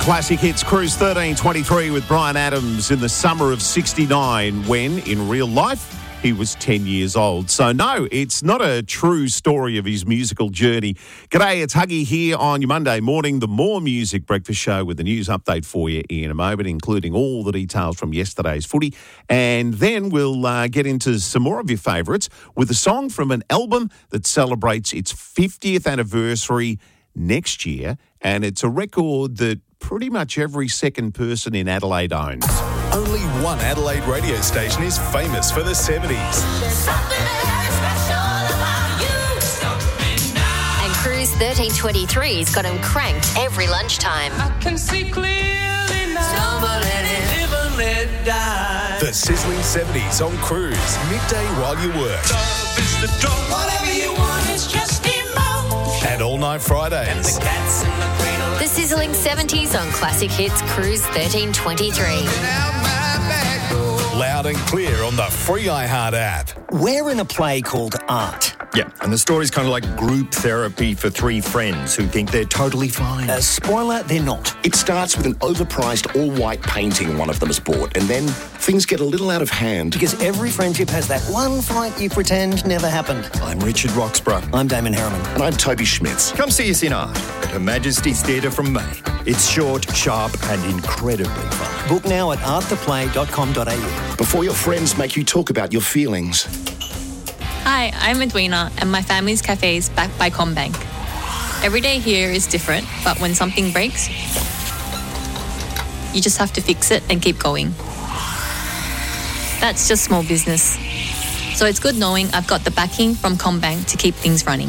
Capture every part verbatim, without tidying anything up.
Classic Hits Cruise thirteen twenty-three with Brian Adams in the summer of sixty-nine when, in real life, he was ten years old. So, no, it's not a true story of his musical journey. G'day, it's Huggy here on your Monday morning, the More Music Breakfast Show with the news update for you in a moment, including all the details from yesterday's footy. And then we'll uh, get into some more of your favourites with a song from an album that celebrates its fiftieth anniversary next year. And it's a record that pretty much every second person in Adelaide owns. Only one Adelaide radio station is famous for the seventies. And Cruise thirteen twenty-three's got him cranked every lunchtime. I can see clearly now. Live and let die. The sizzling seventies on Cruise, midday while you work. Love is the drug. Whatever you want is just emotion. And all night Fridays. The cats in the cradle. The sizzling seventies on Classic Hits Cruise thirteen twenty-three. Loud and clear on the free iHeart app. We're in a play called Art. Yeah, and the story's kind of like group therapy for three friends who think they're totally fine. Uh, spoiler, they're not. It starts with an overpriced all-white painting one of them has bought, and then things get a little out of hand. Because every friendship has that one fight you pretend never happened. I'm Richard Roxburgh. I'm Damon Harriman. And I'm Toby Schmitz. Come see us in Art at Her Majesty's Theatre from May. It's short, sharp and incredibly fun. Book now at art the play dot com dot a u. Before your friends make you talk about your feelings. Hi, I'm Edwina, and my family's cafe is backed by CommBank. Every day here is different, but when something breaks, you just have to fix it and keep going. That's just small business. So it's good knowing I've got the backing from CommBank to keep things running.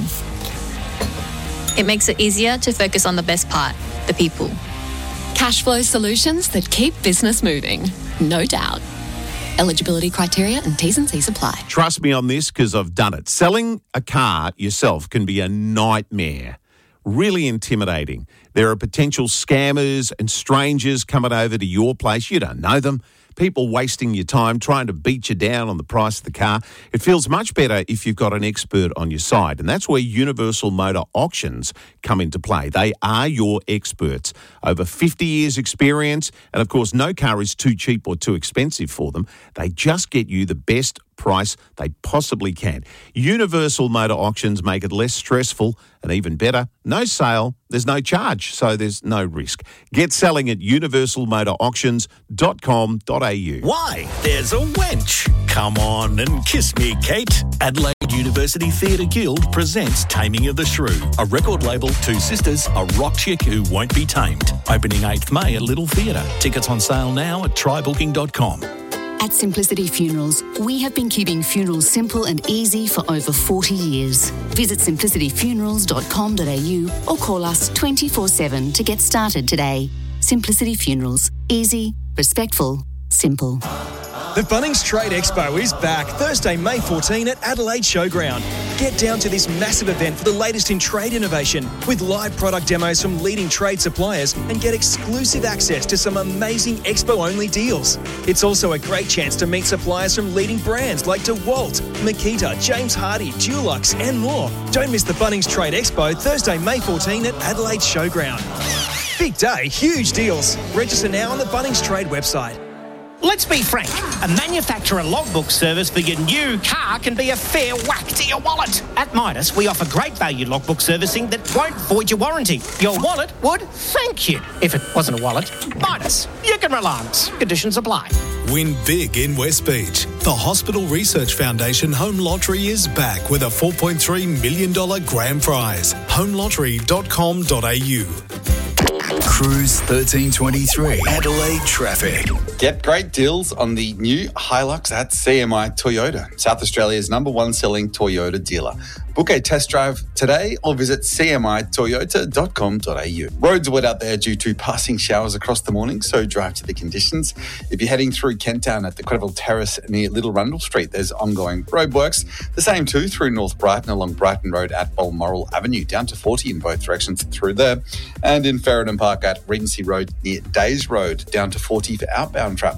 It makes it easier to focus on the best part, the people. Cash flow solutions that keep business moving, no doubt. Eligibility criteria and T's and C's apply. Trust me on this because I've done it. Selling a car yourself can be a nightmare. Really intimidating. There are potential scammers and strangers coming over to your place. You don't know them. People wasting your time trying to beat you down on the price of the car. It feels much better if you've got an expert on your side, and that's where Universal Motor Auctions come into play. They are your experts. Over fifty years experience, and of course no car is too cheap or too expensive for them. They just get you the best price they possibly can. Universal Motor Auctions make it less stressful and even better. No sale, there's no charge, so there's no risk. Get selling at universal motor auctions dot com dot a u. Why? There's a wench. Come on and kiss me, Kate. Adelaide University Theatre Guild presents Taming of the Shrew, a record label, two sisters, a rock chick who won't be tamed. Opening eighth May at Little Theatre. Tickets on sale now at try booking dot com. At Simplicity Funerals, we have been keeping funerals simple and easy for over forty years. Visit simplicity funerals dot com dot a u or call us twenty-four seven to get started today. Simplicity Funerals. Easy, respectful, simple. The Bunnings Trade Expo is back Thursday, May fourteenth at Adelaide Showground. Get down to this massive event for the latest in trade innovation with live product demos from leading trade suppliers and get exclusive access to some amazing expo-only deals. It's also a great chance to meet suppliers from leading brands like DeWalt, Makita, James Hardie, Dulux and more. Don't miss the Bunnings Trade Expo Thursday, May fourteenth at Adelaide Showground. Big day, huge deals. Register now on the Bunnings Trade website. Let's be frank, a manufacturer logbook service for your new car can be a fair whack to your wallet. At Midas, we offer great value logbook servicing that won't void your warranty. Your wallet would thank you. If it wasn't a wallet, Midas, you can rely on us. Conditions apply. Win big in West Beach. The Hospital Research Foundation Home Lottery is back with a four point three million dollars grand prize. home lottery dot com dot a u. Cruise thirteen twenty-three. Adelaide traffic. Get great deals on the new Hilux at C M I Toyota, South Australia's number one selling Toyota dealer. Book a test drive today or visit c m i toyota dot com dot a u. Roads are wet out there due to passing showers across the morning, so drive to the conditions. If you're heading through Kent Town at the Creville Terrace near Little Rundle Street, there's ongoing roadworks. The same too through North Brighton along Brighton Road at Balmoral Avenue, down to forty in both directions through there. And in Ferryden Park at Regency Road near Days Road, down to forty for outbound travellers.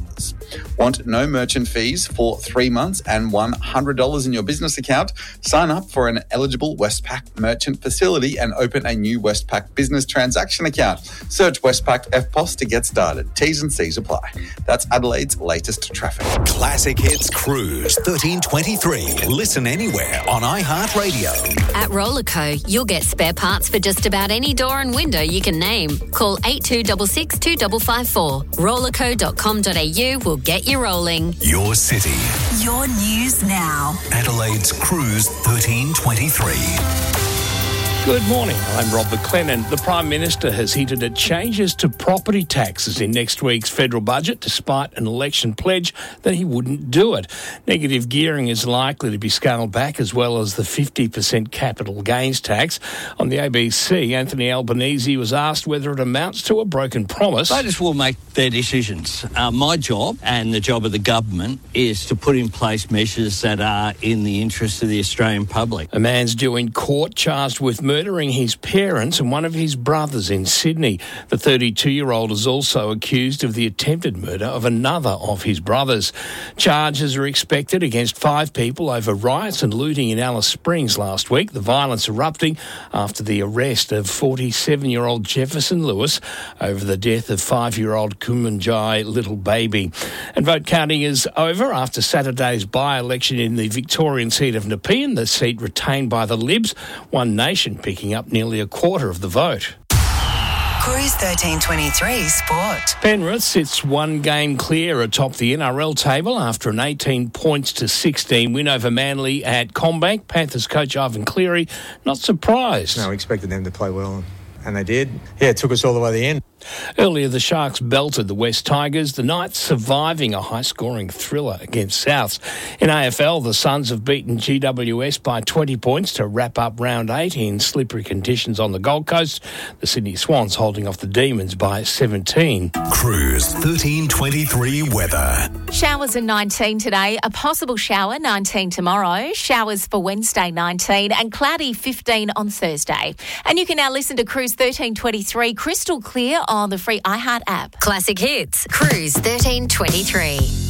Want no merchant fees for three months and one hundred dollars in your business account? Sign up for an eligible Westpac merchant facility and open a new Westpac business transaction account. Search Westpac F P O S to get started. T's and C's apply. That's Adelaide's latest traffic. Classic Hits Cruise thirteen twenty-three. Listen anywhere on iHeartRadio. At Rollerco, you'll get spare parts for just about any door and window you can name. Call eight two six six, two five five four. rollerco dot com dot a u will get you rolling. Your city. Your news now. Adelaide's Cruise thirteen twenty-three. Good morning, I'm Rob McLennan. The Prime Minister has hinted at changes to property taxes in next week's federal budget, despite an election pledge that he wouldn't do it. Negative gearing is likely to be scaled back, as well as the fifty percent capital gains tax. On the A B C, Anthony Albanese was asked whether it amounts to a broken promise. Voters will make their decisions. Uh, my job and the job of the government is to put in place measures that are in the interest of the Australian public. A man's due in court charged with murdering his parents and one of his brothers in Sydney. The thirty-two-year-old is also accused of the attempted murder of another of his brothers. Charges are expected against five people over riots and looting in Alice Springs last week, the violence erupting after the arrest of forty-seven-year-old Jefferson Lewis over the death of five-year-old Kumanjai little baby. And vote counting is over after Saturday's by-election in the Victorian seat of Nepean, the seat retained by the Libs. One Nation picking up nearly a quarter of the vote. Cruise thirteen twenty-three Sport. Penrith sits one game clear atop the N R L table after an eighteen points to sixteen win over Manly at CommBank. Panthers coach Ivan Cleary not surprised. No, we expected them to play well, and they did. Yeah, it took us all the way to the end. Earlier, the Sharks belted the West Tigers, the Knights surviving a high-scoring thriller against Souths. In A F L, the Suns have beaten G W S by twenty points to wrap up round eight in slippery conditions on the Gold Coast. The Sydney Swans holding off the Demons by seventeen. Cruise thirteen twenty-three weather. Showers in nineteen today, a possible shower nineteen tomorrow, showers for Wednesday nineteen and cloudy fifteen on Thursday. And you can now listen to Cruise thirteen twenty-three crystal clear on the free iHeart app. Classic Hits, Cruise thirteen twenty-three.